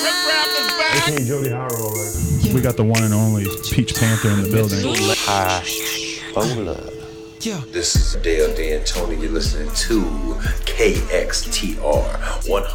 AKA Jody Harrow, right? We got the one and only Peach Panther in the building. High Bowler. This is Dale D and Tony. You're listening to KXTR 100.9